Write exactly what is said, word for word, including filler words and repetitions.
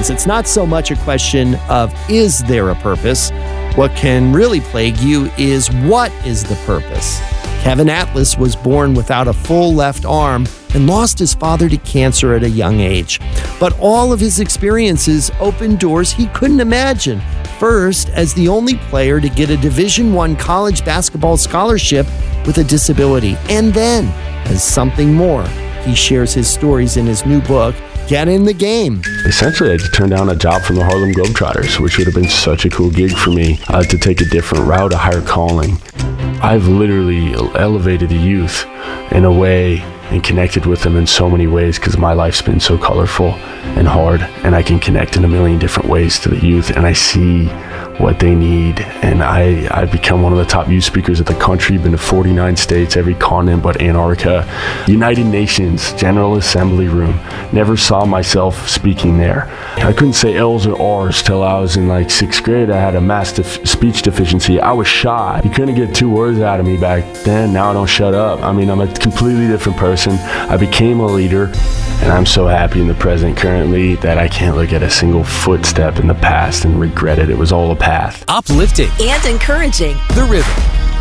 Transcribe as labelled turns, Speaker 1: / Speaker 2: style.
Speaker 1: questions. It's not so much a question of, is there a purpose? What can really plague you is, what is the purpose? Kevin Atlas was born without a full left arm and lost his father to cancer at a young age. But all of his experiences opened doors he couldn't imagine. First, as the only player to get a Division I college basketball scholarship with a disability. And then, as something more. He shares his stories in his new book, Get in the Game.
Speaker 2: Essentially, I just turned down a job from the Harlem Globetrotters, which would have been such a cool gig for me uh, to take a different route, a higher calling. I've literally elevated the youth in a way and connected with them in so many ways because my life's been so colorful and hard, and I can connect in a million different ways to the youth, and I see what they need, and I, I've become one of the top youth speakers of the country, been to forty-nine states, every continent but Antarctica, United Nations, General Assembly room. Never saw myself speaking there. I couldn't say L's or R's till I was in like sixth grade. I had a massive speech deficiency. I was shy. You couldn't get two words out of me back then. Now I don't shut up. I mean, I'm a completely different person. I became a leader, and I'm so happy in the present currently that I can't look at a single footstep in the past and regret it. It was all a path.
Speaker 3: Uplifting
Speaker 4: and encouraging.
Speaker 3: The Rhythm.